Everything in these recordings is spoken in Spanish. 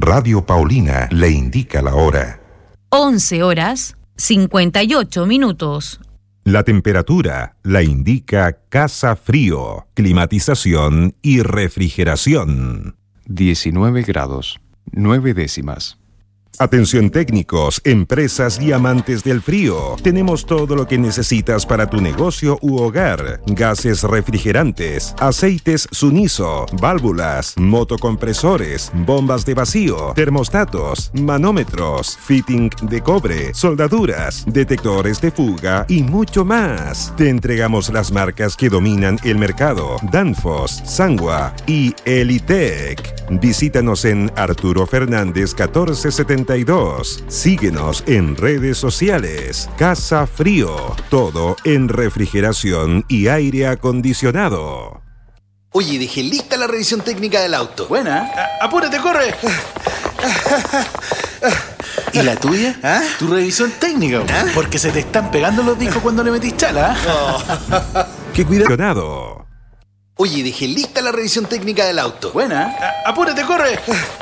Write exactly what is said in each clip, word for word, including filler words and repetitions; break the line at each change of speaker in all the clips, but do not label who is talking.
Radio Paulina le indica la hora.
once horas, cincuenta y ocho minutos.
La temperatura la indica Casa Frío, climatización y refrigeración.
diecinueve grados, nueve décimas.
Atención técnicos, empresas y amantes del frío. Tenemos todo lo que necesitas para tu negocio u hogar. Gases refrigerantes, aceites Suniso, válvulas, motocompresores, bombas de vacío, termostatos, manómetros, fitting de cobre, soldaduras, detectores de fuga y mucho más. Te entregamos las marcas que dominan el mercado: Danfoss, Sangwa y Elitec. Visítanos en Arturo Fernández catorce setenta y dos. Síguenos en redes sociales. Casa Frío, todo en refrigeración y aire acondicionado.
Oye, dejé lista la revisión técnica del auto.
Buena. A- apúrate, corre.
¿Y la tuya?
¿Ah?
¿Tu revisión técnica?
¿Ah? Porque se te están pegando los discos cuando le metís chala.
Oh.
¡Qué cuidado!
Oye, dejé lista la revisión técnica del auto.
Buena. A- apúrate, corre.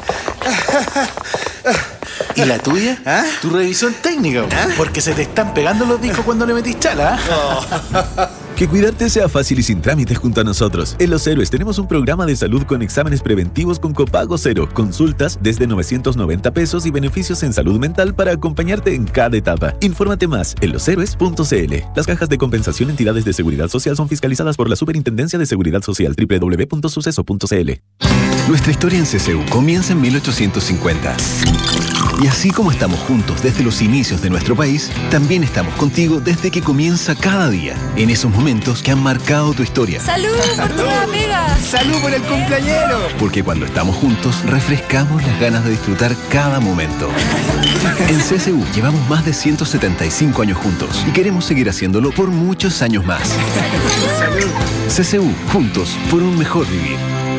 ¿Y la tuya?
¿Ah?
¿Tu revisión técnica?
¿Ah? Porque se te están pegando los discos cuando le metís chala.
Oh.
Que cuidarte sea fácil y sin trámites junto a nosotros. En Los Héroes tenemos un programa de salud con exámenes preventivos con copago cero, consultas desde novecientos noventa pesos y beneficios en salud mental para acompañarte en cada etapa. Infórmate más en los héroes punto c l. Las cajas de compensación entidades de seguridad social son fiscalizadas por la Superintendencia de Seguridad Social, doble u doble u doble u punto suceso punto c l.
Nuestra historia en C C U comienza en mil ochocientos cincuenta. Y así como estamos juntos desde los inicios de nuestro país, también estamos contigo desde que comienza cada día, en esos momentos que han marcado tu historia.
¡Salud por tu nueva pega!
¡Salud por el cumpleañero!
Porque cuando estamos juntos, refrescamos las ganas de disfrutar cada momento. En C C U llevamos más de ciento setenta y cinco años juntos y queremos seguir haciéndolo por muchos años más.
¡Salud!
C C U, juntos por un mejor vivir.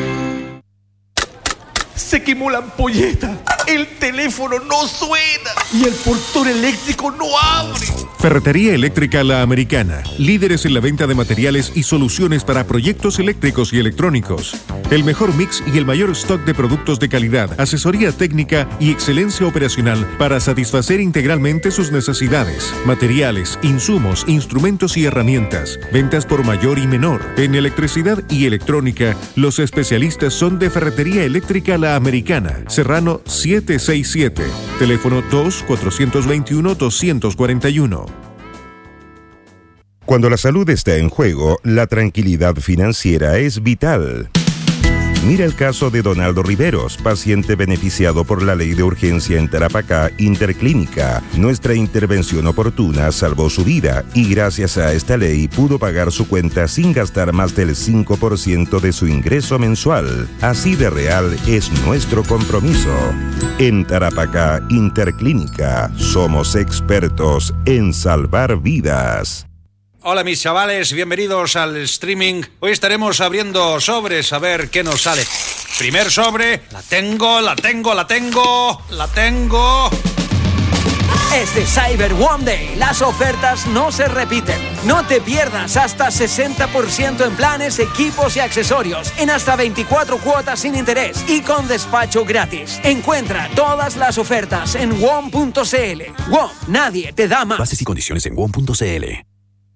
Se quemó la ampolleta, el teléfono no suena y el portón eléctrico no abre.
Ferretería Eléctrica La Americana, líderes en la venta de materiales y soluciones para proyectos eléctricos y electrónicos. El mejor mix y el mayor stock de productos de calidad, asesoría técnica y excelencia operacional para satisfacer integralmente sus necesidades. Materiales, insumos, instrumentos y herramientas. Ventas por mayor y menor. En electricidad y electrónica, los especialistas son de Ferretería Eléctrica La Americana, Serrano setecientos sesenta y siete, teléfono dos cuatro dos uno dos cuatro uno.
Cuando la salud está en juego, la tranquilidad financiera es vital. Mira el caso de Donaldo Riveros, paciente beneficiado por la ley de urgencia en Tarapacá Interclínica. Nuestra intervención oportuna salvó su vida y gracias a esta ley pudo pagar su cuenta sin gastar más del cinco por ciento de su ingreso mensual. Así de real es nuestro compromiso. En Tarapacá Interclínica somos expertos en salvar vidas.
Hola mis chavales, bienvenidos al streaming. Hoy estaremos abriendo sobres a ver qué nos sale. Primer sobre, la tengo, la tengo, la tengo, la tengo.
Este Cyber One Day, las ofertas no se repiten. No te pierdas hasta sesenta por ciento en planes, equipos y accesorios, en hasta veinticuatro cuotas sin interés y con despacho gratis. Encuentra todas las ofertas en W O M punto c l. W O M, nadie te da más.
Bases y condiciones en W O M punto c l.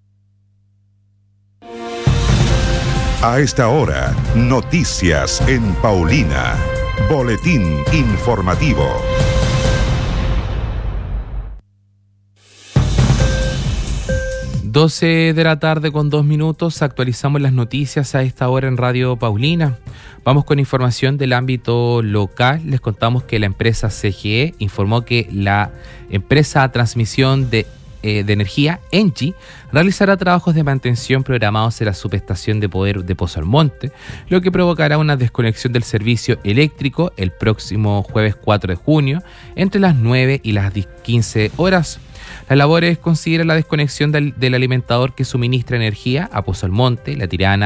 A esta hora, noticias en Paulina. Boletín informativo.
doce de la tarde con dos minutos, actualizamos las noticias a esta hora en Radio Paulina. Vamos con información del ámbito local. Les contamos que la empresa C G E informó que la empresa de transmisión de Eh, de energía, Engie, realizará trabajos de mantención programados en la subestación de poder de Pozo Almonte, lo que provocará una desconexión del servicio eléctrico el próximo jueves cuatro de junio entre las nueve y las quince horas. Las labores consideran la desconexión del, del alimentador que suministra energía a Pozo Almonte, La Tirana,